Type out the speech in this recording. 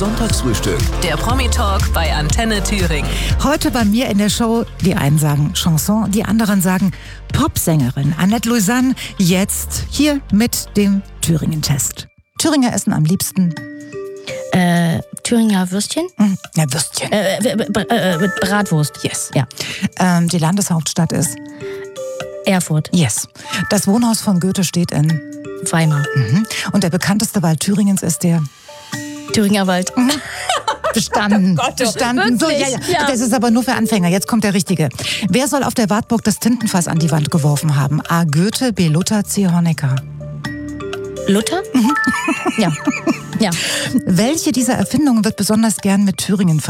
Sonntagsfrühstück. Der Promi-Talk bei Antenne Thüringen. Heute bei mir in der Show, die einen sagen Chanson, die anderen sagen Popsängerin Annette Louisanne, jetzt hier mit dem Thüringen-Test. Thüringer essen am liebsten Thüringer Würstchen? Ja, Würstchen. Mit Bratwurst. Yes. Ja. Die Landeshauptstadt ist Erfurt. Yes. Das Wohnhaus von Goethe steht in Weimar. Und der bekannteste Wald Thüringens ist der Thüringer Wald. Bestanden. Oh Gott, bestanden. So, wirklich? Ja. Das ist aber nur für Anfänger. Jetzt kommt der Richtige. Wer soll auf der Wartburg das Tintenfass an die Wand geworfen haben? A. Goethe, B. Luther, C. Honecker. Luther? Ja. Ja. Welche dieser Erfindungen wird besonders gern mit Thüringen